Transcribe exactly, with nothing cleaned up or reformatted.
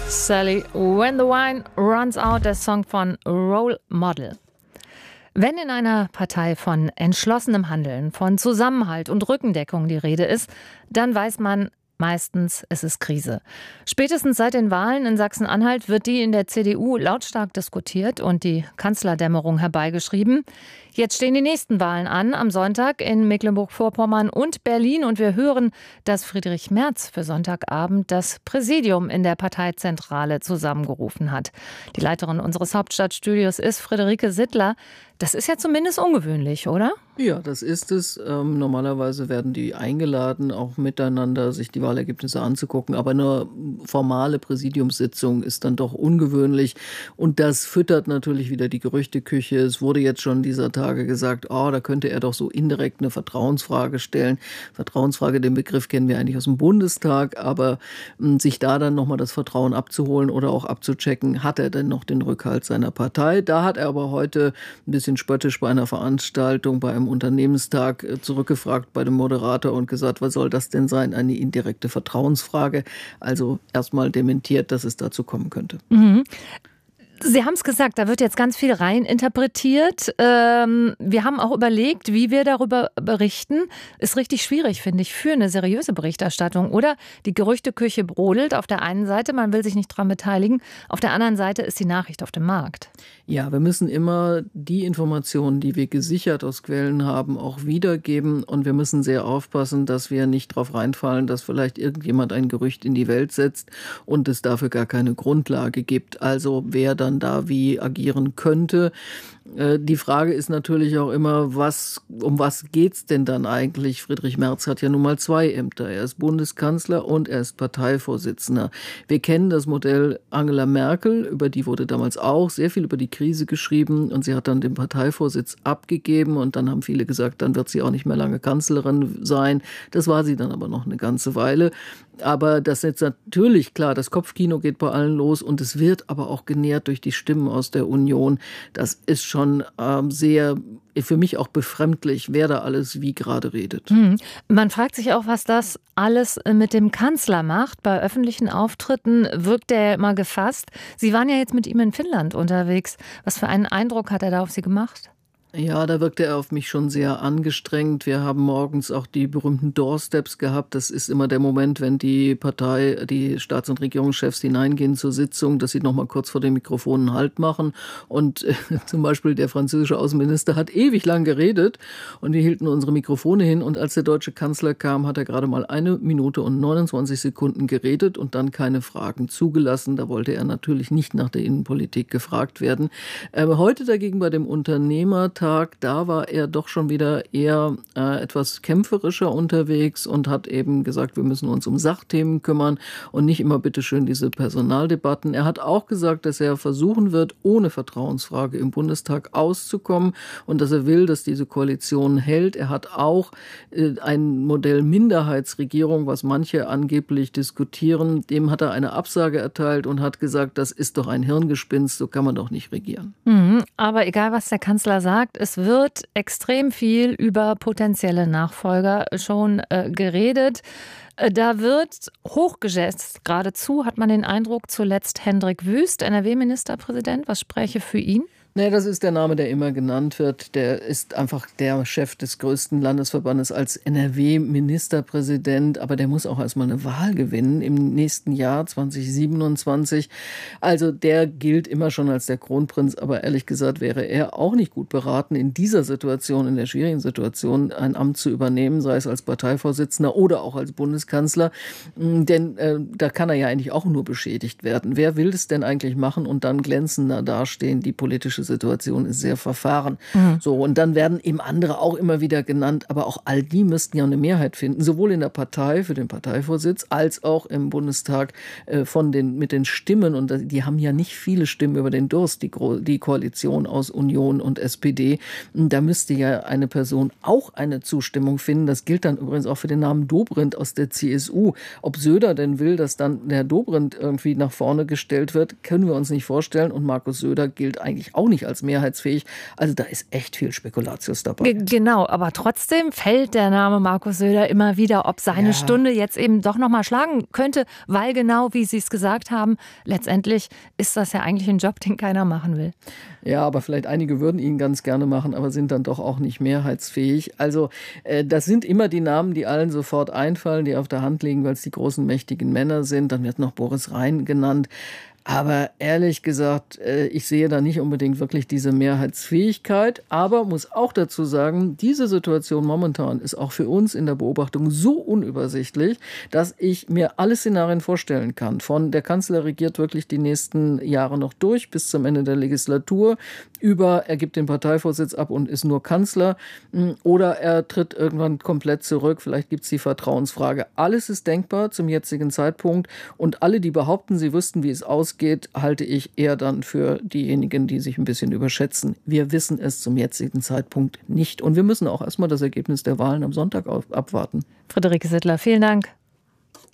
Sally, When the Wine Runs Out, der Song von Role Model. Wenn in einer Partei von entschlossenem Handeln, von Zusammenhalt und Rückendeckung die Rede ist, dann weiß man meistens, es ist Krise. Spätestens seit den Wahlen in Sachsen-Anhalt wird die in der C D U lautstark diskutiert und die Kanzlerdämmerung herbeigeschrieben. Jetzt stehen die nächsten Wahlen an, am Sonntag in Mecklenburg-Vorpommern und Berlin. Und wir hören, dass Friedrich Merz für Sonntagabend das Präsidium in der Parteizentrale zusammengerufen hat. Die Leiterin unseres Hauptstadtstudios ist Friederike Sittler. Das ist ja zumindest ungewöhnlich, oder? Ja, das ist es. Ähm, normalerweise werden die eingeladen, auch miteinander sich die Wahlergebnisse anzugucken. Aber eine formale Präsidiumssitzung ist dann doch ungewöhnlich. Und das füttert natürlich wieder die Gerüchteküche. Es wurde jetzt schon dieser Tage gesagt, oh, da könnte er doch so indirekt eine Vertrauensfrage stellen. Vertrauensfrage, den Begriff kennen wir eigentlich aus dem Bundestag. Aber ähm, sich da dann nochmal das Vertrauen abzuholen oder auch abzuchecken, hat er denn noch den Rückhalt seiner Partei? Da hat er aber heute ein bisschen spöttisch bei einer Veranstaltung, bei einem Unternehmenstag zurückgefragt bei dem Moderator und gesagt, was soll das denn sein? Eine indirekte Vertrauensfrage. Also erstmal dementiert, dass es dazu kommen könnte. Mhm. Sie haben es gesagt, da wird jetzt ganz viel rein interpretiert. Ähm, wir haben auch überlegt, wie wir darüber berichten. Ist richtig schwierig, finde ich, für eine seriöse Berichterstattung. Oder die Gerüchteküche brodelt auf der einen Seite, man will sich nicht dran beteiligen. Auf der anderen Seite ist die Nachricht auf dem Markt. Ja, wir müssen immer die Informationen, die wir gesichert aus Quellen haben, auch wiedergeben. Und wir müssen sehr aufpassen, dass wir nicht darauf reinfallen, dass vielleicht irgendjemand ein Gerücht in die Welt setzt und es dafür gar keine Grundlage gibt. Also wer da dann da wie agieren könnte. Die Frage ist natürlich auch immer, was, um was geht's denn dann eigentlich? Friedrich Merz hat ja nun mal zwei Ämter. Er ist Bundeskanzler und er ist Parteivorsitzender. Wir kennen das Modell Angela Merkel, über die wurde damals auch sehr viel über die Krise geschrieben und sie hat dann den Parteivorsitz abgegeben und dann haben viele gesagt, dann wird sie auch nicht mehr lange Kanzlerin sein. Das war sie dann aber noch eine ganze Weile. Aber das ist jetzt natürlich klar, das Kopfkino geht bei allen los und es wird aber auch genährt durch die Stimmen aus der Union. Das ist schon ähm, sehr, für mich auch befremdlich, wer da alles wie gerade redet. Hm. Man fragt sich auch, was das alles mit dem Kanzler macht. Bei öffentlichen Auftritten wirkt er immer gefasst. Sie waren ja jetzt mit ihm in Finnland unterwegs. Was für einen Eindruck hat er da auf Sie gemacht? Ja, da wirkte er auf mich schon sehr angestrengt. Wir haben morgens auch die berühmten Doorsteps gehabt. Das ist immer der Moment, wenn die Partei, die Staats- und Regierungschefs hineingehen zur Sitzung, dass sie noch mal kurz vor den Mikrofonen Halt machen. Und äh, zum Beispiel der französische Außenminister hat ewig lang geredet und wir hielten unsere Mikrofone hin. Und als der deutsche Kanzler kam, hat er gerade mal eine Minute und neunundzwanzig Sekunden geredet und dann keine Fragen zugelassen. Da wollte er natürlich nicht nach der Innenpolitik gefragt werden. Äh, heute dagegen bei dem Unternehmertag, da war er doch schon wieder eher äh, etwas kämpferischer unterwegs und hat eben gesagt, wir müssen uns um Sachthemen kümmern und nicht immer bitteschön diese Personaldebatten. Er hat auch gesagt, dass er versuchen wird, ohne Vertrauensfrage im Bundestag auszukommen und dass er will, dass diese Koalition hält. Er hat auch äh, ein Modell Minderheitsregierung, was manche angeblich diskutieren, dem hat er eine Absage erteilt und hat gesagt, das ist doch ein Hirngespinst, so kann man doch nicht regieren. Mhm, aber egal, was der Kanzler sagt, es wird extrem viel über potenzielle Nachfolger schon äh, geredet. Äh, da wird hochgeschätzt. Geradezu hat man den Eindruck, zuletzt Hendrik Wüst, N R W-Ministerpräsident. Was spräche für ihn? Nee, das ist der Name, der immer genannt wird. Der ist einfach der Chef des größten Landesverbandes als N R W-Ministerpräsident. Aber der muss auch erstmal eine Wahl gewinnen im nächsten Jahr, zwanzig siebenundzwanzig. Also der gilt immer schon als der Kronprinz. Aber ehrlich gesagt wäre er auch nicht gut beraten, in dieser Situation, in der schwierigen Situation, ein Amt zu übernehmen, sei es als Parteivorsitzender oder auch als Bundeskanzler. Denn äh, da kann er ja eigentlich auch nur beschädigt werden. Wer will es denn eigentlich machen und dann glänzender dastehen? Die politische Situation ist sehr verfahren. Mhm. So, und dann werden eben andere auch immer wieder genannt, aber auch all die müssten ja eine Mehrheit finden, sowohl in der Partei für den Parteivorsitz als auch im Bundestag äh, von den, mit den Stimmen. Und die haben ja nicht viele Stimmen über den Durst, die, die Koalition aus Union und S P D. Da müsste ja eine Person auch eine Zustimmung finden. Das gilt dann übrigens auch für den Namen Dobrindt aus der C S U. Ob Söder denn will, dass dann der Dobrindt irgendwie nach vorne gestellt wird, können wir uns nicht vorstellen. Und Markus Söder gilt eigentlich auch nicht nicht als mehrheitsfähig. Also da ist echt viel Spekulatius dabei. G- Genau, aber trotzdem fällt der Name Markus Söder immer wieder, ob seine Ja. Stunde jetzt eben doch nochmal schlagen könnte, weil genau, wie Sie es gesagt haben, letztendlich ist das ja eigentlich ein Job, den keiner machen will. Ja, aber vielleicht einige würden ihn ganz gerne machen, aber sind dann doch auch nicht mehrheitsfähig. Also äh, das sind immer die Namen, die allen sofort einfallen, die auf der Hand liegen, weil es die großen, mächtigen Männer sind. Dann wird noch Boris Rhein genannt. Aber ehrlich gesagt, ich sehe da nicht unbedingt wirklich diese Mehrheitsfähigkeit. Aber muss auch dazu sagen, diese Situation momentan ist auch für uns in der Beobachtung so unübersichtlich, dass ich mir alle Szenarien vorstellen kann. Von der Kanzler regiert wirklich die nächsten Jahre noch durch bis zum Ende der Legislatur, über er gibt den Parteivorsitz ab und ist nur Kanzler, oder er tritt irgendwann komplett zurück. Vielleicht gibt es die Vertrauensfrage. Alles ist denkbar zum jetzigen Zeitpunkt. Und alle, die behaupten, sie wüssten, wie es ausgeht, geht, halte ich eher dann für diejenigen, die sich ein bisschen überschätzen. Wir wissen es zum jetzigen Zeitpunkt nicht. Und wir müssen auch erstmal das Ergebnis der Wahlen am Sonntag abwarten. Friederike Sittler, vielen Dank.